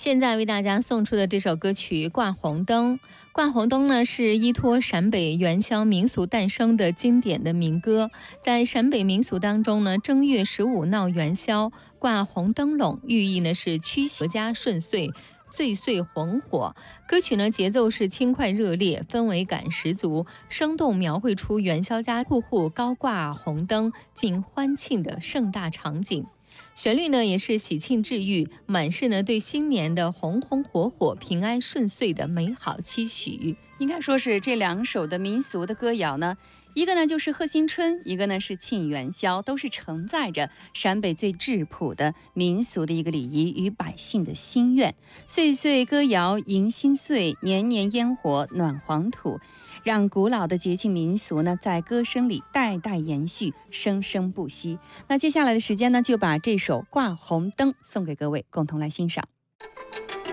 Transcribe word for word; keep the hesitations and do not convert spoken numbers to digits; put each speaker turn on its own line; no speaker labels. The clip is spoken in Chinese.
现在为大家送出的这首歌曲《挂红灯》。挂红灯呢，是依托陕北元宵民俗诞生的经典的民歌。在陕北民俗当中呢，正月十五闹元宵，挂红灯笼，寓意呢是驱阄家顺遂。岁岁红火。歌曲呢节奏是轻快热烈，氛围感十足，生动描绘出元宵家户户高挂红灯尽欢庆的盛大场景。旋律呢也是喜庆治愈，满是呢对新年的红红火火、平安顺遂的美好期许。
应该说是这两首的民俗的歌谣呢，一个呢就是贺新春，一个呢是庆元宵，都是承载着陕北最质朴的民俗的一个礼仪与百姓的心愿。岁岁歌谣迎新岁，年年烟火暖黄土，让古老的节庆民俗呢在歌声里代代延续，生生不息。那接下来的时间呢，就把这首《挂红灯》送给各位，共同来欣赏。